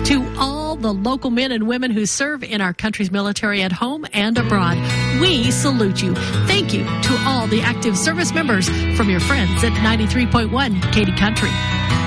To all the local men and women who serve in our country's military at home and abroad, we salute you. Thank you to all the active service members from your friends at 93.1 Katy Country.